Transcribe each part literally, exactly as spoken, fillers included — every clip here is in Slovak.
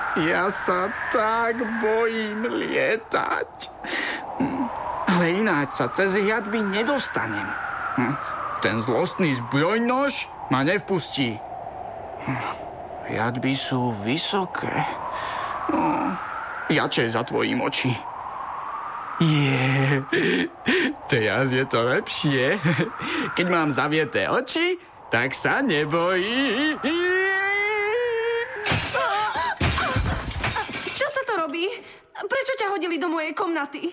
Ja sa tak bojím lietať. Ale ináč sa cez jadby nedostanem. Ten zlostný zbrojnož ma nevpustí. Jadby sú vysoké. Jačej zatvojím oči. Je, teraz je to lepšie. Keď mám zavieté oči, tak sa nebojím. Čo sa to robí? Prečo ťa hodili do mojej komnaty?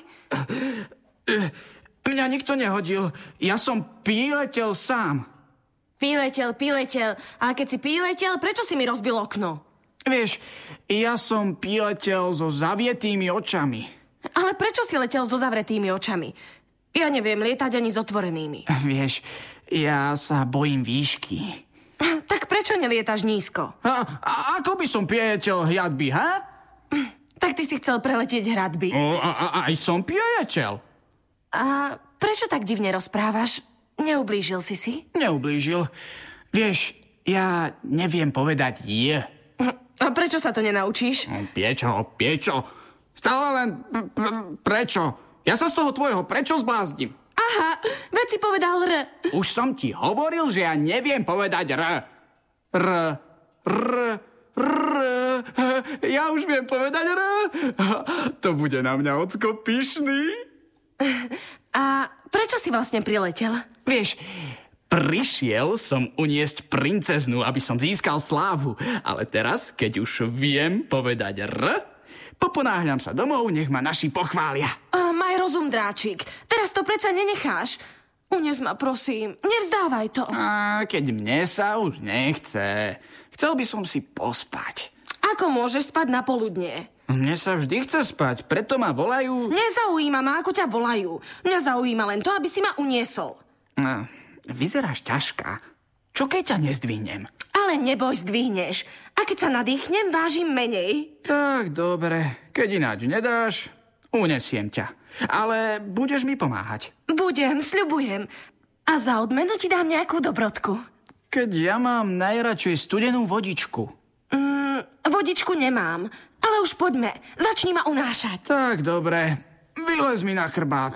Mňa nikto nehodil. Ja som priletel sám. Priletel, priletel. A keď si priletel, prečo si mi rozbil okno? Vieš, ja som priletel so zavietými očami. Ale prečo si letel so zavretými očami? Ja neviem lietať ani s otvorenými. Vieš, ja sa bojím výšky. Tak prečo nelietaš nízko? A, a ako by som priletel hradby, ha? Tak ty si chcel preletieť hradby. O, a, a, aj som priletel. A prečo tak divne rozprávaš? Neublížil si si? Neublížil. Vieš, ja neviem povedať je. A prečo sa to nenaučíš? Piečo, piečo. Stále len p- p- prečo. Ja sa z toho tvojho prečo zblázním. Aha, veď si povedal R. Už som ti hovoril, že ja neviem povedať R. R. R. R. Ja už viem povedať R. To bude na mňa ocko pyšný. A prečo si vlastne priletel? Vieš, prišiel som uniesť princeznu, aby som získal slávu. Ale teraz, keď už viem povedať R, poponáhľam sa domov, nech ma naši pochvália. A, maj rozum, dráčik. Teraz to predsa nenecháš. Unies ma, prosím. Nevzdávaj to. A keď mne sa už nechce. Chcel by som si pospať. Ako môžeš spať na poludnie? Mne sa vždy chce spať, preto ma volajú... Nezaujíma ma, ako ťa volajú. Mňa zaujíma len to, aby si ma uniesol. No, vyzeráš ťažká. Čo keď ťa nezdvihnem? Ale neboj, zdvihneš. A keď sa nadýchnem, vážim menej. Tak, dobre. Keď ináč nedáš, unesiem ťa. Ale budeš mi pomáhať. Budem, sľubujem. A za odmenu ti dám nejakú dobrodku. Keď ja mám najradšej studenú vodičku. Mm, vodičku nemám. Ale už poďme, začni ma unášať. Tak, dobre. Vylez mi na chrbát.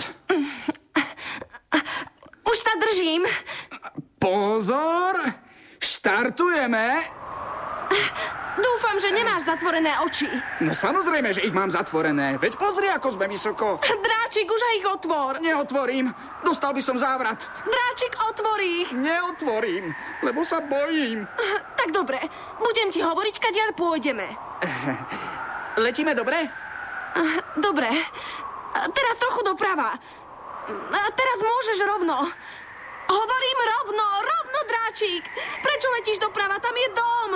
Už sa držím. Pozor! Štartujeme! Dúfam, že nemáš zatvorené oči. No samozrejme, že ich mám zatvorené. Veď pozri, ako sme vysoko. Dráčik, už aj ich otvor. Neotvorím. Dostal by som závrat. Dráčik, otvor ich. Neotvorím, lebo sa bojím. Tak dobre, budem ti hovoriť, kadiaľ pôjdeme. Letíme dobre? Dobre. Teraz trochu doprava. A teraz môžeš rovno. Hovorím rovno, rovno, dráčik. Prečo letíš doprava? Tam je dom.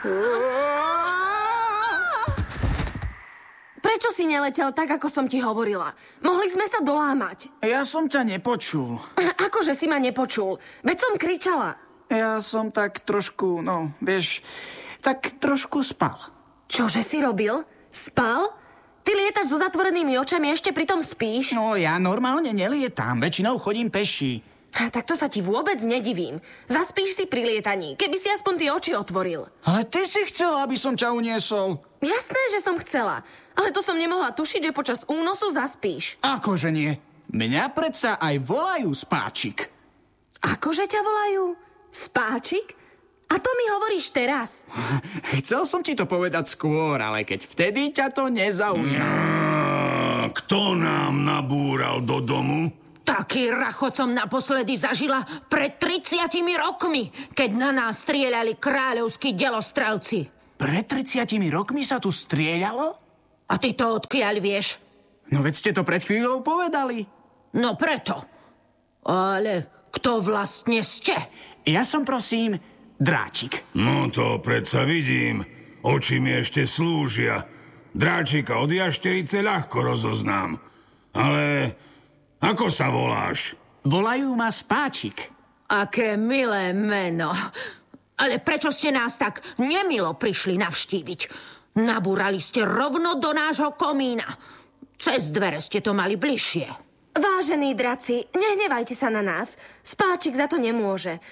Prečo si neletel tak, ako som ti hovorila? Mohli sme sa dolámať. Ja som ťa nepočul. Akože si ma nepočul? Veď som kričala. Ja som tak trošku, no, vieš, tak trošku spal. Čože si robil? Spal? Ty lietaš so zatvorenými očami, ešte pritom spíš? No, ja normálne nelietam, väčšinou chodím peši. Tak to sa ti vôbec nedivím. Zaspíš si pri lietaní, keby si aspoň tie oči otvoril. Ale ty si chcela, aby som ťa uniesol. Jasné, že som chcela. Ale to som nemohla tušiť, že počas únosu zaspíš. Akože nie? Mňa predsa aj volajú Spáčik. Akože ťa volajú? Spáčik? A to mi hovoríš teraz? Chcel som ti to povedať skôr, ale keď vtedy ťa to nezaujíma. Ja, kto nám nabúral do domu? Taký rachot som naposledy zažila pred tridsiatimi rokmi, keď na nás strieľali kráľovskí delostrelci. Pred tridsiatimi rokmi sa tu strieľalo? A ty to odkiaľ vieš? No veď ste to pred chvíľou povedali. No preto. Ale kto vlastne ste? Ja som, prosím, Dráčik. No to predsa vidím. Oči mi ešte slúžia. Dráčika od jašterice ľahko rozoznám. Ale ako sa voláš? Volajú ma Spáčik. Aké milé meno. Ale prečo ste nás tak nemilo prišli navštíviť? Nabúrali ste rovno do nášho komína. Cez dvere ste to mali bližšie. Vážení draci, nehnevajte sa na nás. Spáčik za to nemôže.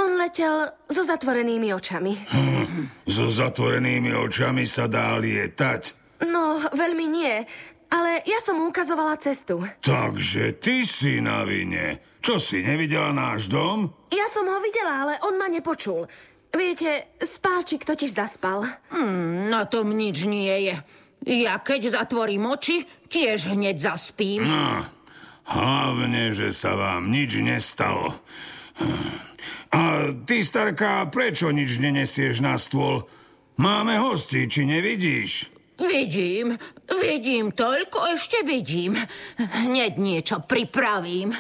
On letel so zatvorenými očami. Hm, so zatvorenými očami sa dá lietať? No, veľmi nie. Ale ja som mu ukazovala cestu. Takže ty si na vine. Čo si, nevidela náš dom? Ja som ho videla, ale on ma nepočul. Viete, spáčik totiž zaspal. Hmm, na tom nič nie je. Ja keď zatvorím oči, tiež hneď zaspím. No, hlavne, že sa vám nič nestalo. A ty, starka, prečo nič nenesieš na stôl? Máme hostí, či nevidíš? Vidím, vidím, toľko ešte vidím. Hneď niečo pripravím.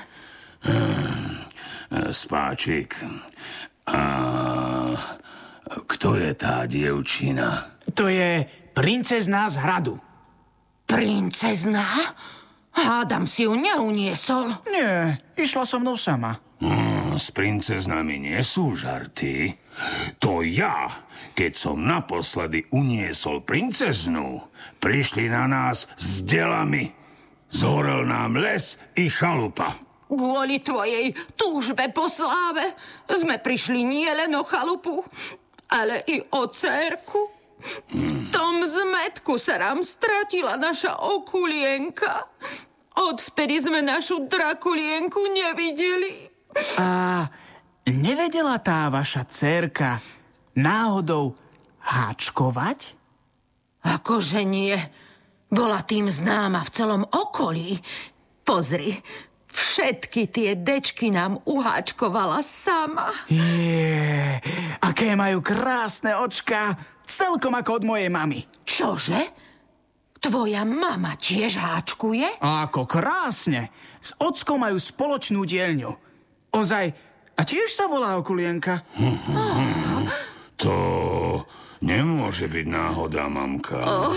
Spáčik, a kto je tá dievčina? To je princezná z hradu. Princezná? Hádam si ju neuniesol. Nie, išla so mnou sama. Mm, s princeznami nie sú žarty. To ja, keď som naposledy uniesol princeznú, prišli na nás s delami. Zhorel nám les i chalupa. Kvôli tvojej túžbe po sláve sme prišli nielen o chalupu, ale i o dcérku. V tom zmetku sa nám stratila naša okulienka. Odvtedy sme našu drakulienku nevideli. A nevedela tá vaša dcérka náhodou háčkovať? Akože nie. Bola tým známa v celom okolí. Pozri, všetky tie dečky nám uháčkovala sama. Je, aké majú krásne očka, celkom ako od mojej mamy. Čože? Tvoja mama tiež háčkuje? A ako krásne. S ockom majú spoločnú dielňu. Ozaj, a tiež sa volá okulienka? To nemôže byť náhoda, mamka. Oh.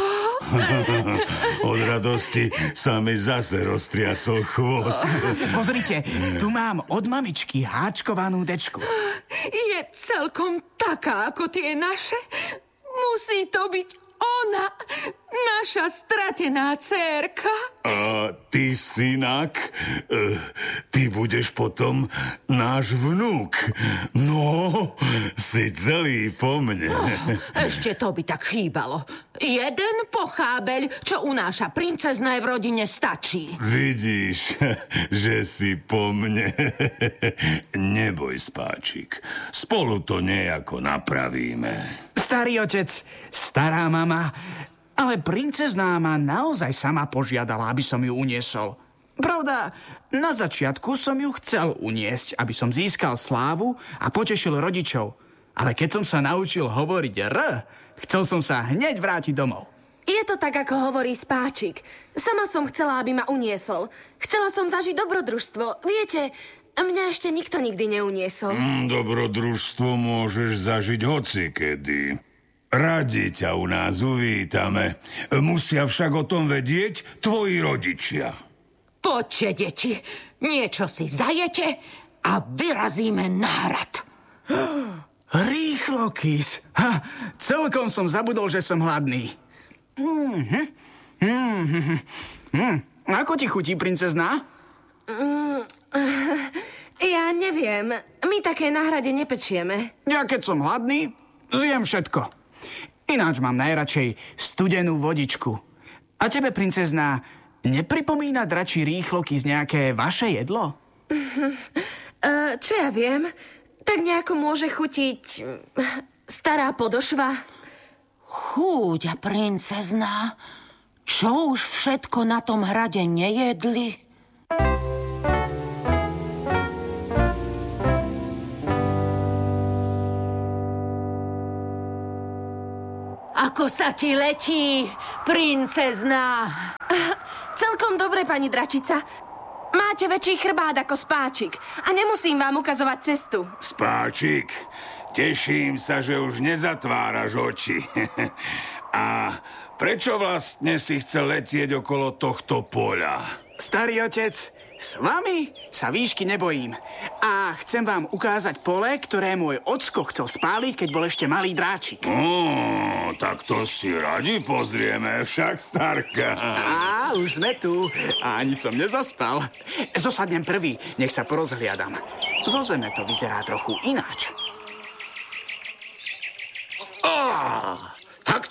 Od radosti sa mi zase roztriasol chvost. Pozrite, tu mám od mamičky háčkovanú dečku. Je celkom taká ako tie naše. Musí to byť ona, naša stratená dcérka. A ty, synak, uh, ty budeš potom náš vnúk. No, si celý po mne. Oh, ešte to by tak chýbalo. Jeden pochábeľ, čo unáša princezné v rodine, stačí. Vidíš, že si po mne. Neboj, spáčik. Spolu to nejako napravíme. Starý otec, stará mama, ale princezná ma naozaj sama požiadala, aby som ju uniesol. Pravda, na začiatku som ju chcel uniesť, aby som získal slávu a potešil rodičov. Ale keď som sa naučil hovoriť R, chcel som sa hneď vrátiť domov. Je to tak, ako hovorí spáčik. Sama som chcela, aby ma uniesol. Chcela som zažiť dobrodružstvo. Viete, mňa ešte nikto nikdy neuniesol. Mm, dobrodružstvo môžeš zažiť hocikedy. Radi ťa u nás uvítame. Musia však o tom vedieť tvoji rodičia. Poďte, deti, niečo si zajete a vyrazíme na hrad. Rýchlo, Kis. Ha, celkom som zabudol, že som hladný. Mm-hmm. Mm-hmm. Mm. Ako ti chutí, princezná? Mm, ja neviem. My také na hrade nepečieme. Ja keď som hladný, zjem všetko. Ináč mám najradšej studenú vodičku. A tebe, princezná, nepripomína dračí rýchloky z nejaké vaše jedlo? Uh, čo ja viem? Tak nejako môže chutiť stará podošva. Chúďa, princezná, čo už všetko na tom hrade nejedli? Ako sa ti letí, princezná? Celkom dobre, pani dračica. Máte väčší chrbát ako spáčik a nemusím vám ukazovať cestu. Spáčik, teším sa, že už nezatváraš oči. A prečo vlastne si chcel letieť okolo tohto poľa? Starý otec, s vami sa výšky nebojím. A chcem vám ukázať pole, ktoré môj ocko chcel spáliť, keď bol ešte malý dráčik. Ó, tak to si radi pozrieme, však, starka. Á, už sme tu. A ani som nezaspal. Zosadnem prvý, nech sa porozhliadam. Zo zeme to vyzerá trochu ináč.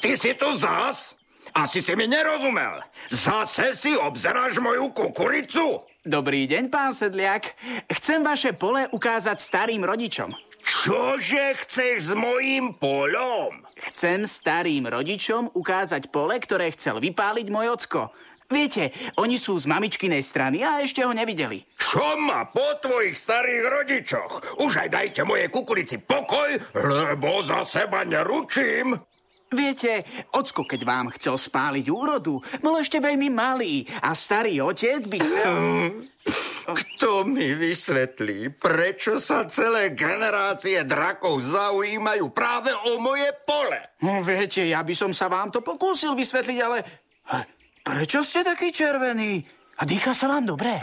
ty si tu zas? Asi si mi nerozumel. Zase si obzeráš moju kukuricu? Dobrý deň, pán Sedliak. Chcem vaše pole ukázať starým rodičom. Čože chceš s mojím polom? Chcem starým rodičom ukázať pole, ktoré chcel vypáliť môj ocko. Viete, oni sú z mamičkinej strany a ešte ho nevideli. Čo ma po tvojich starých rodičoch? Už aj dajte moje kukurici pokoj, lebo za seba neručím. Viete, ocko, keď vám chcel spáliť úrodu, bol ešte veľmi malý a starý otec by chcel... Kto mi vysvetlí, prečo sa celé generácie drakov zaujímajú práve o moje pole? No, viete, ja by som sa vám to pokúsil vysvetliť, ale... Prečo ste taký červený? A dýcha sa vám dobre?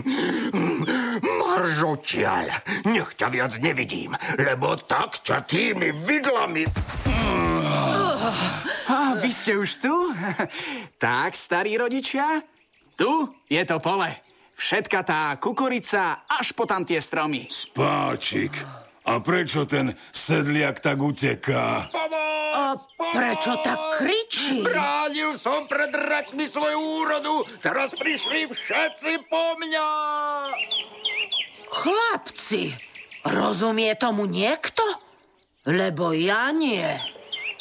Marž odtiaľ, nech ťa viac nevidím, lebo tak ťa tými vidlami... A vy ste už tu? Tak, starí rodičia, tu je to pole. Všetka tá kukurica až po tam tie stromy. Spáčik, a prečo ten sedliak tak uteká? A prečo tak kričí? Bránil som pred drakmi svoju úrodu, teraz prišli všetci po mňa. Chlapci, rozumie tomu niekto? Lebo ja nie.